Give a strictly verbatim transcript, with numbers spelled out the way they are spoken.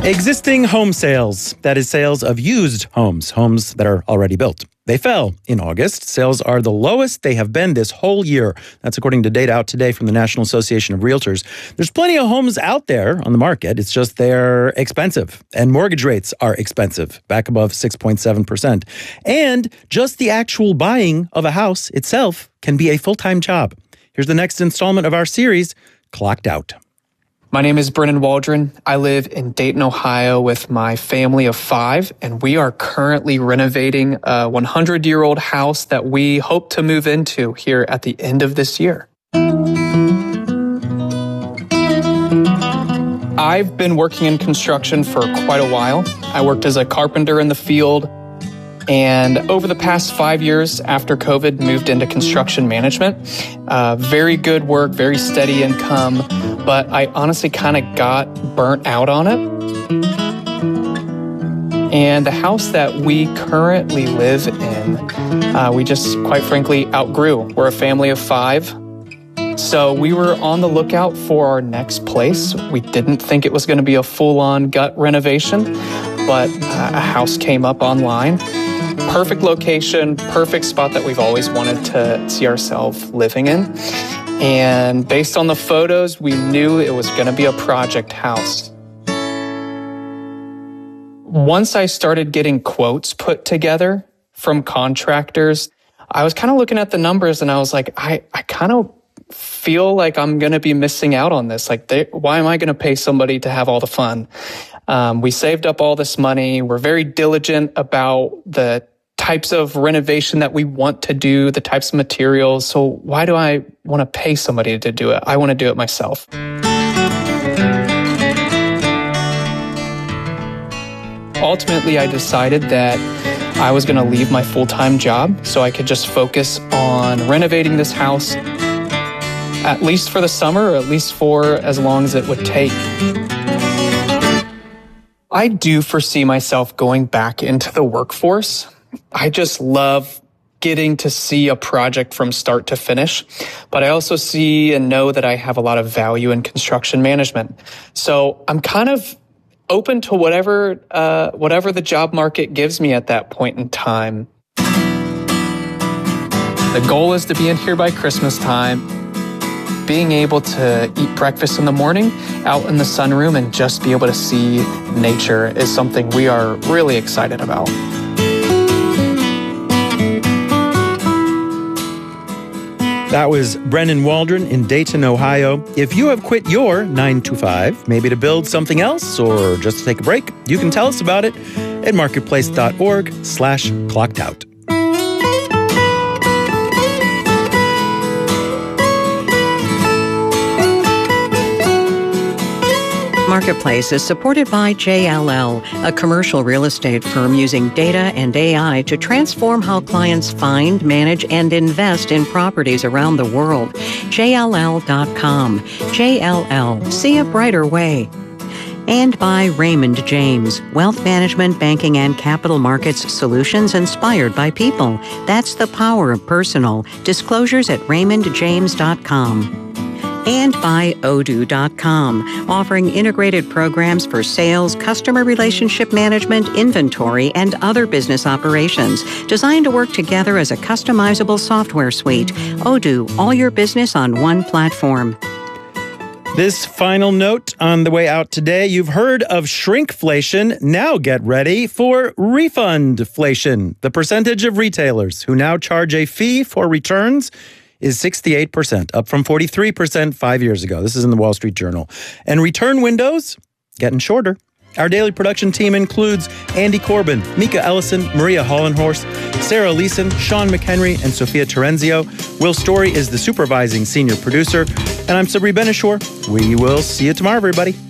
Existing home sales, that is sales of used homes, homes that are already built. They fell in August. Sales are the lowest they have been this whole year. That's according to data out today from the National Association of Realtors. There's plenty of homes out there on the market. It's just they're expensive, and mortgage rates are expensive, back above six point seven percent. And just the actual buying of a house itself can be a full-time job. Here's the next installment of our series, Clocked Out. My name is Brennan Waldron. I live in Dayton, Ohio with my family of five, and we are currently renovating a hundred-year-old house that we hope to move into here at the end of this year. I've been working in construction for quite a while. I worked as a carpenter in the field, and over the past five years after COVID, moved into construction management. Uh, very good work, very steady income, but I honestly kind of got burnt out on it. And the house that we currently live in, uh, we just quite frankly outgrew. We're a family of five. So we were on the lookout for our next place. We didn't think it was going to be a full-on gut renovation, but uh, a house came up online. Perfect location, perfect spot that we've always wanted to see ourselves living in. And based on the photos, we knew it was going to be a project house. Once I started getting quotes put together from contractors, I was kind of looking at the numbers and I was like, I, I kind of feel like I'm going to be missing out on this. Like, they, why am I going to pay somebody to have all the fun? Um, we saved up all this money. We're very diligent about the types of renovation that we want to do, the types of materials. So why do I want to pay somebody to do it? I want to do it myself. Ultimately, I decided that I was going to leave my full-time job so I could just focus on renovating this house, at least for the summer, or at least for as long as it would take. I do foresee myself going back into the workforce. I just love getting to see a project from start to finish, but I also see and know that I have a lot of value in construction management. So I'm kind of open to whatever, uh, whatever the job market gives me at that point in time. The goal is to be in here by Christmas time. Being able to eat breakfast in the morning out in the sunroom and just be able to see nature is something we are really excited about. That was Brennan Waldron in Dayton, Ohio. If you have quit your nine to five, maybe to build something else or just to take a break, you can tell us about it at marketplace.org slash clocked out. Marketplace is supported by J L L, a commercial real estate firm using data and A I to transform how clients find, manage, and invest in properties around the world. J L L dot com. J L L. See a brighter way. And by Raymond James, wealth management, banking, and capital markets solutions inspired by people. That's the power of personal. Disclosures at raymond james dot com. And by Odoo dot com, offering integrated programs for sales, customer relationship management, inventory, and other business operations, designed to work together as a customizable software suite. Odoo, all your business on one platform. This final note on the way out today, you've heard of shrinkflation. Now get ready for refundflation. The percentage of retailers who now charge a fee for returns is sixty-eight percent, up from forty-three percent five years ago. This is in the Wall Street Journal. And return windows getting shorter. Our daily production team includes Andy Corbin, Mika Ellison, Maria Hollenhorst, Sarah Leeson, Sean McHenry, and Sophia Terenzio. Will Story is the supervising senior producer. And I'm Sabri Benishore. We will see you tomorrow, everybody.